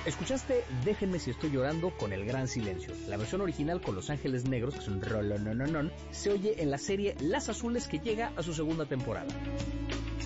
Escuchaste Déjenme si estoy llorando con El Gran Silencio. La versión original con Los Ángeles Negros, que es un rolononón, se oye en la serie Las Azules, que llega a su segunda temporada.